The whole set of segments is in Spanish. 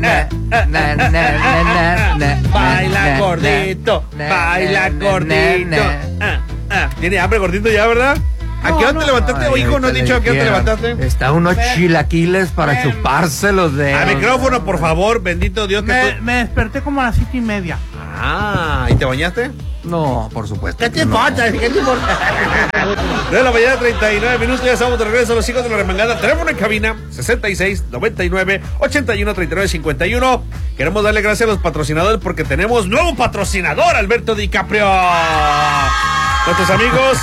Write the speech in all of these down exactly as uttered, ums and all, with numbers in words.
na, na, na, na, na, na, baila gordito, baila gordito. Ah, ah. ¿Tiene hambre gordito ya, verdad? ¿A qué hora no, te levantaste, no, hijo? ¿No has dicho a qué hora te levantaste? Está unos chilaquiles para chuparse los dedos. A micrófono, por favor, bendito Dios que Me, tú... me desperté como a las siete y media. Ah, ¿y te bañaste? No, por supuesto. ¿Qué te no. pasa? ¿Qué te importa? De la mañana, treinta y nueve minutos, ya estamos de regreso a los hijos de la remangada. Teléfono en cabina, sesenta y seis, noventa y nueve, ochenta y uno, treinta y nueve, cincuenta y uno. Queremos darle gracias a los patrocinadores porque tenemos nuevo patrocinador, Alberto DiCaprio. Nuestros amigos...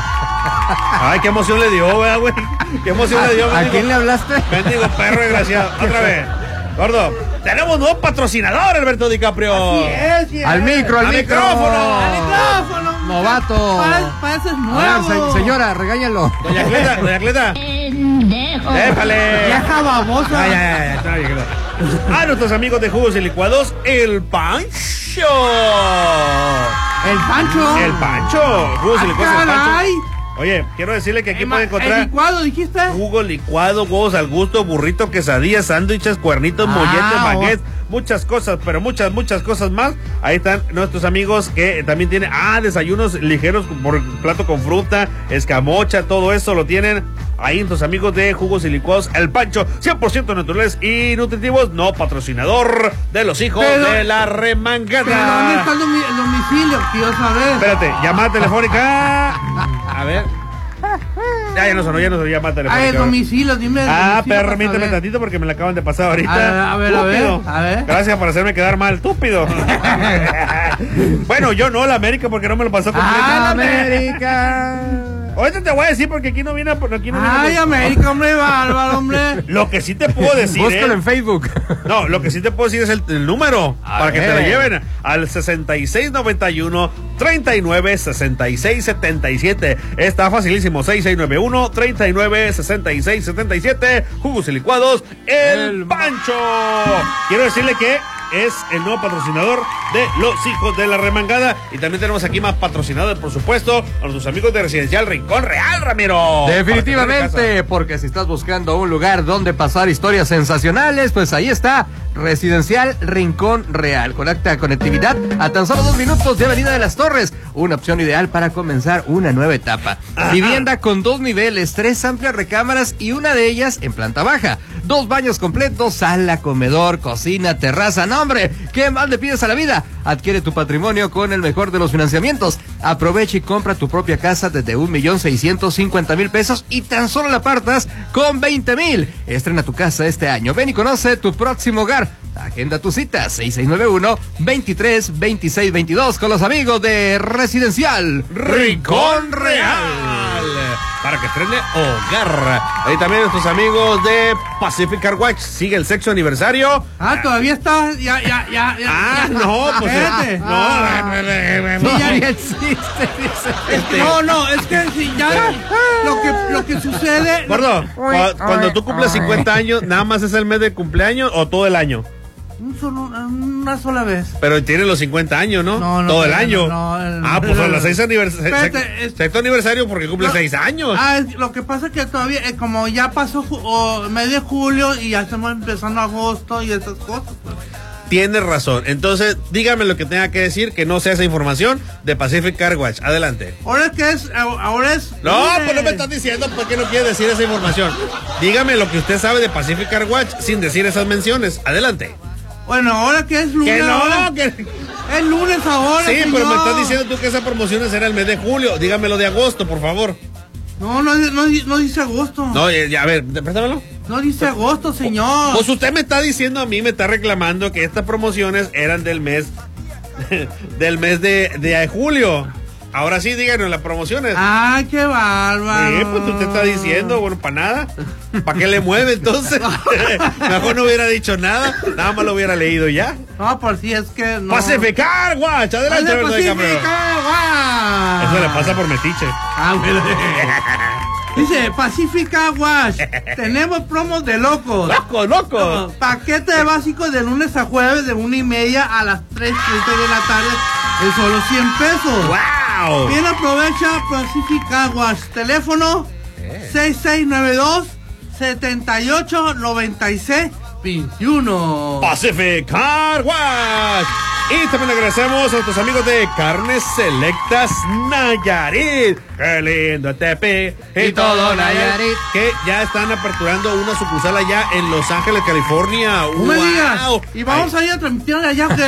Ay, qué emoción le dio, ¿verdad, güey? Qué emoción ¿A, le dio, ¿A mendigo, quién le hablaste? mendigo perro desgraciado. Otra vez. Gordo, tenemos nuevo patrocinador, Alberto DiCaprio. Así es, sí es. Al micro, al, Al micro. micrófono. Al micrófono. Novato. Pa- Pareces A nuevo. ver, se- señora, regáñalo. Doña Cleta, doña Cleta. Pendejo. Épale. Vieja babosa. Ay, ay, ay, está bien, Cleta. A nuestros amigos de jugos y licuados, El Pancho. El Pancho. El Pancho. Jugos y Ah, licuados, El Pancho. caray. Oye, quiero decirle que aquí El puede ma- ¿El encontrar licuado dijiste? jugo licuado, huevos al gusto, burrito, quesadillas, sándwiches, cuernitos, Ah, molletes, oh. baguettes, muchas cosas, pero muchas, muchas cosas más. Ahí están nuestros amigos que también tienen, ah, desayunos ligeros por plato con fruta, escamocha, todo eso lo tienen ahí nuestros amigos de jugos y licuados El Pancho, cien por ciento naturales y nutritivos, no patrocinador de los hijos Pero- de la ¿Pero dónde remangada. está el, domi- el domicilio? Quiero saber. Espérate, llamada telefónica. A ver. Ya, ya no sonó, ya no sonó llamada Ah, telefónica. el domicilio, dime el Ah, domicilio para permíteme saber. tantito porque me la acaban de pasar ahorita. A ver, a ver, a ver, Estúpido. a ver. Gracias por hacerme quedar mal, estúpido. Bueno, yo no, la América, porque no me lo pasó completo. Ah, América. Ahorita te voy a decir porque aquí no viene. Aquí no Ay, viene América, hombre, bárbaro, hombre. Lo que sí te puedo decir. Búscalo eh, en Facebook. No, lo que sí te puedo decir es el, el número A para que te ver. lo lleven al sesenta y seis noventa y uno, treinta y nueve, sesenta y seis setenta y siete. Está facilísimo, seis seis nueve uno, treinta y nueve, sesenta y seis setenta y siete. Jugos y licuados, El, El Pancho. Quiero decirle que es el nuevo patrocinador de los hijos de la remangada. Y también tenemos aquí más patrocinadores, por supuesto, a nuestros amigos de Residencial Rincón Real, Ramiro. Definitivamente, porque si estás buscando un lugar donde pasar historias sensacionales, pues ahí está, Residencial Rincón Real. Conecta conectividad a tan solo dos minutos de Avenida de las Torres. Una opción ideal para comenzar una nueva etapa. Ajá. Vivienda con dos niveles, tres amplias recámaras y una de ellas en planta baja. Dos baños completos, sala, comedor, cocina, terraza. No, hombre, ¿qué más le pides a la vida? Adquiere tu patrimonio con el mejor de los financiamientos. Aprovecha y compra tu propia casa desde un millón seiscientos cincuenta mil pesos y tan solo la apartas con veinte mil. Estrena tu casa este año. Ven y conoce tu próximo hogar. Agenda tu cita seis seis nueve uno, veintitrés, veintiséis, veintidós con los amigos de Residencial Rincón Real. Para que estrene hogar. Ahí también nuestros amigos de Pacific Car Watch. Sigue el sexto aniversario. Ah, todavía está. Ya, ya, ya. ya Ah, ya. no, pues. Espérate. No, Sí, ya- Todavía existe, dice. Este- No, no, es que si ya. Lo que, lo que sucede. Gordo, cu- cuando tú cumples cincuenta años, ¿nada más es el mes de cumpleaños o todo el año? Un solo- una sola vez. Pero tiene los cincuenta años, ¿no? No, no, todo el no, año. no, no, el- ah, pues a los seis aniversarios. Espérate, es- Sexto aniversario porque cumple No. seis años. Ah, es- lo que pasa es que todavía, eh, como ya pasó ju- o mes de julio y ya estamos empezando agosto y esas cosas. Pues. Tienes razón. Entonces, dígame lo que tenga que decir, que no sea esa información de Pacific Car Watch. Adelante. Ahora es que es, ahora es. No, lunes. pues no me estás diciendo por qué no quiere decir esa información. Dígame lo que usted sabe de Pacific Car Watch sin decir esas menciones. Adelante. Bueno, ahora que es lunes. Que ahora- no, que... Es lunes ahora. Sí, pero me señor. estás diciendo tú que esa promoción será el mes de julio. Dígamelo de agosto, por favor. No, no, no, no dice agosto. No, No, ya, ya, a ver, préstamelo. dice agosto, señor. Pues usted me está diciendo a mí, me está reclamando que estas promociones eran del mes del mes de, de julio. Ahora sí, díganos las promociones. Ay, qué bárbaro. Sí, pues usted está diciendo, bueno, para nada. ¿Para qué le mueve entonces? Mejor no hubiera dicho nada, nada más lo hubiera leído ya. No, por si es que no. Pacificar, guacha, adelante, Pase ¿verdad, Pacific, campeón? Agua. Eso le pasa por metiche. Ah, bueno. Dice Pacifica Wash. Tenemos promos de locos. ¡Loco, loco! Paquete básico de lunes a jueves de una y media a las tres treinta de la tarde. Es solo cien pesos. ¡Wow! Bien, aprovecha Pacifica Wash. Teléfono seis seis nueve dos, siete ocho nueve seis veintiuno. Pacific Car Wash. Y también agradecemos a nuestros amigos de Carnes Selectas Nayarit. Qué lindo Tepe y todo Nayarit. Que ya están aperturando una sucursal allá en Los Ángeles, California. No me digas. Y vamos a ir a transmitir allá que.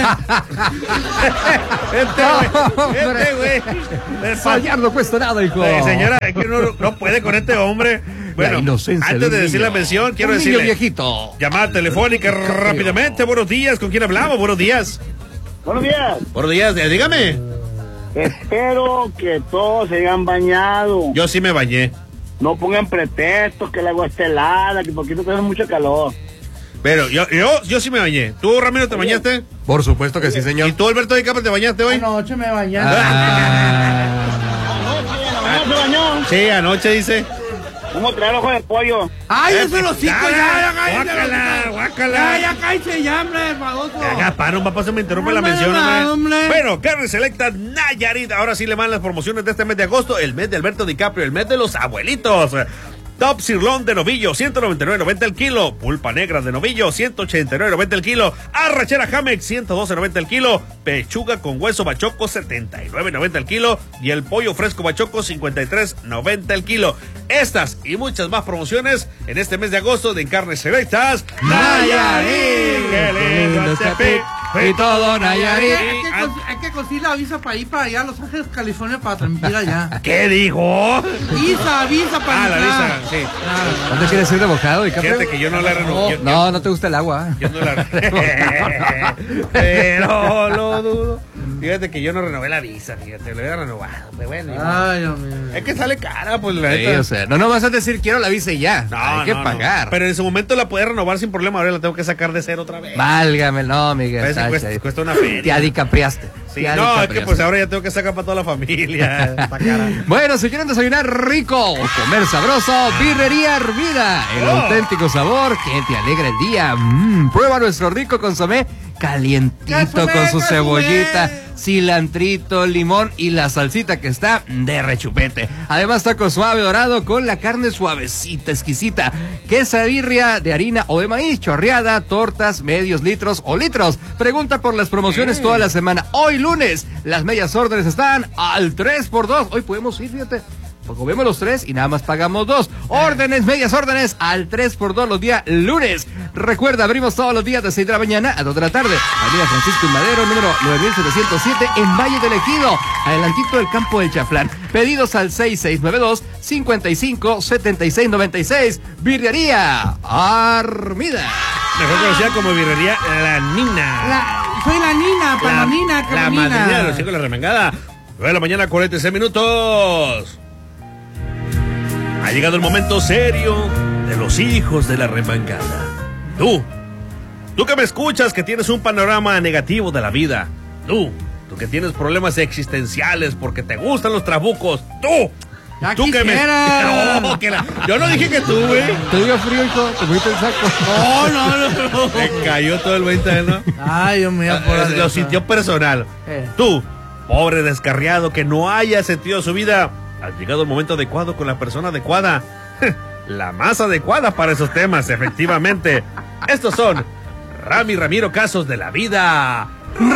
Este güey, este güey. Fallar no cuesta nada, hijo. Eh, señora, es que uno no puede con este hombre. Bueno, antes de decir la mención, quiero un decirle. Niño viejito. Llamada telefónica rápidamente. Buenos días, ¿con quién hablamos? Buenos días. Buenos días. Buenos días, dígame. Espero que todos se hayan bañado. Yo sí me bañé. No pongan pretextos que el agua está helada, que porque no hace mucho calor. Pero yo, yo, yo sí me bañé. ¿Tú, Ramiro, te bañaste? Por supuesto que sí, señor. ¿Y tú, Alberto de Capa, te bañaste hoy? Anoche me bañé. Ah. ¿No se bañó? Sí, anoche dice. ¿Cómo traer ojo de pollo? ¡Ay, Eh, eso lo cinco ya, ya! ¡Ya cállate! guácala, guácala. ¡Ya, ya cállate ya, hombre, baboso! Haga paro, papá, se me interrumpe No la me mención, da, hombre. hombre. Bueno, Carne Selecta Nayarit. Ahora sí le van las promociones de este mes de agosto. El mes de Alberto DiCaprio, el mes de los abuelitos. Top Sirloin de novillo, ciento noventa y nueve noventa el kilo. Pulpa negra de novillo, ciento ochenta y nueve noventa el kilo. Arrachera Hamex, ciento doce noventa el kilo. Pechuga con hueso bachoco, setenta y nueve noventa el kilo. Y el pollo fresco bachoco, cincuenta y tres noventa el kilo. Estas y muchas más promociones en este mes de agosto de Carnes Selectas Nayarit. ¡Qué lindo Tepic! Y todo Nayarit. Hay que, cons- hay que conseguir la visa para ir para allá a Los Ángeles, California, para transmitir allá. ¿Qué dijo? Visa, visa para Ah, la entrar. visa, sí. Claro. ¿Dónde quieres ir de bocado, DiCaprio? Fíjate que yo no la renové. No, no te gusta el agua. Yo no la pero lo dudo. Fíjate que yo no renové la visa, fíjate, lo había renovado. Pero bueno, Ay, Dios mío. es que sale cara, pues la Sí, neta. o sea, no, no vas a decir quiero la visa y ya. No, Hay que no, no. pagar. Pero en su momento la podía renovar sin problema, ahora la tengo que sacar de cero otra vez. Válgame, no, Miguel. Parece que Sacha, cuesta, cuesta una feria. Te adicapriaste. Sí, Te no, es que adicapriaste. pues ahora ya tengo que sacar para toda la familia. Está cara. Bueno, si quieren desayunar rico o comer sabroso, Birrería Armida. El Oh. auténtico sabor que te alegra el día. Mm, prueba nuestro rico consomé calientito Consomé, con su consomé. cebollita, cilantrito, limón y la salsita que está de rechupete. Además, taco suave dorado con la carne suavecita, exquisita. Quesadilla de harina o de maíz, chorreada, tortas, medios litros o litros. Pregunta por las promociones toda la semana. Hoy lunes, las medias órdenes están al tres por dos. Hoy podemos ir, fíjate. Pues comemos los tres y nada más pagamos dos. Órdenes, medias órdenes, al tres por dos los días lunes. Recuerda, abrimos todos los días de seis de la mañana a dos de la tarde. Avenida Francisco y Madero, número nueve mil setecientos siete, en Valle del Ejido, adelantito del campo del Chaflán. Pedidos al seis seis nueve dos, cinco cinco, siete seis nueve seis. Birrería Armida. Mejor conocida como birrería La Nina. La- soy la Nina, para la, Nina, La Carolina. madrina de los chicos de la remangada. nueve de la mañana, cuarenta y seis minutos. Ha llegado el momento serio de los hijos de la remangada. Tú, tú que me escuchas, que tienes un panorama negativo de la vida. Tú, tú que tienes problemas existenciales porque te gustan los trabucos. Tú, Ya tú que me... quisiera. No, que la- Yo no dije que tú, güey. Te dio frío, hijo. Te fuiste el saco. No, no, no, no. Me cayó todo el veinte, ¿no? Ay, Dios mío, por Eh, Lo sintió personal. Eh. Tú, pobre descarriado que no haya sentido su vida, has llegado el momento adecuado con la persona adecuada. La más adecuada para esos temas, efectivamente. Estos son Rami Ramiro Casos de la Vida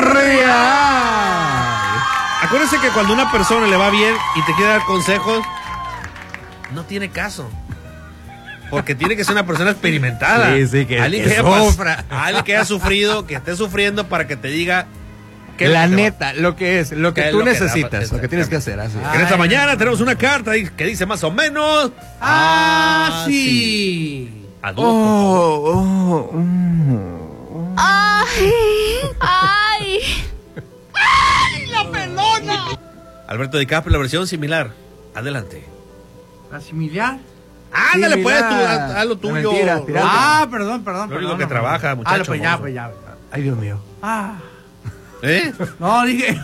Real. Acuérdense que cuando una persona le va bien y te quiere dar consejos, no tiene caso. Porque tiene que ser una persona experimentada. Sí, sí, que- alguien que haya pas- sufra. alguien que haya sufrido, que esté sufriendo para que te diga que La neta, lo que es, lo que ¿Qué es tú lo que da? necesitas, lo que tienes que hacer, así. En esta mañana tenemos una carta ahí que dice más o menos. Ah, sí. Adulto. Oh, oh, mm. ¡Ay! ¡Ay! Alberto DiCaprio, la versión similar. Adelante. ¿Asimiliar? Ándale, Sí, pues, mira. tú, haz, haz lo tuyo. Mentira, pirata. Ah, perdón, perdón. Lo único perdón, que no, trabaja, no. muchacho, Ah, pues ya, vamos. pues ya. Ay, Dios mío. Ah. ¿Eh? No, dije.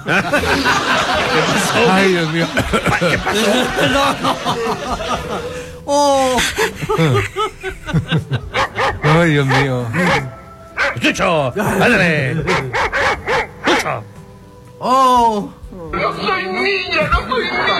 Ay, Dios mío. ¿Qué pasó? No, no. Oh. Ay, Dios mío. Chucho, ándale. Chucho. Oh.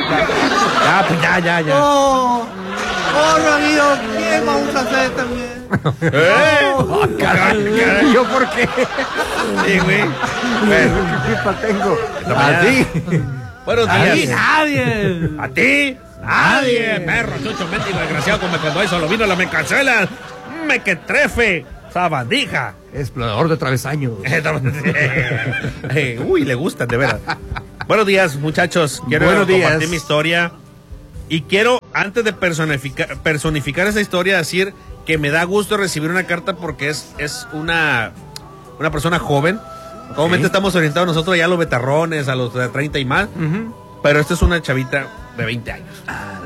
Ya, pues ya, ya, ya. Oh. Oh, Ramiro, ¿qué vamos a hacer también? ¿Eh? Oh, caray, caray, ¿yo por qué? Sí, güey. Bueno, ¿Qué culpa tengo? esta A mañana- ti. Buenos A mí días. nadie. ¿A ti? Nadie. Perro, chucho, mendigo, desgraciado, como cuando hay solo vino la me cancela. Me que trefe. Sabandija. Explorador de travesaños. Eh, Uy, le gustan, de veras. Buenos días, muchachos. Quiero Buenos días. compartir mi historia. Y quiero, antes de personificar, personificar esa historia, decir que me da gusto recibir una carta porque es, es una, una persona joven. Obviamente estamos orientados nosotros ya a los betarrones, a los de treinta y más. Ujú. Pero esta es una chavita de veinte años. Ah,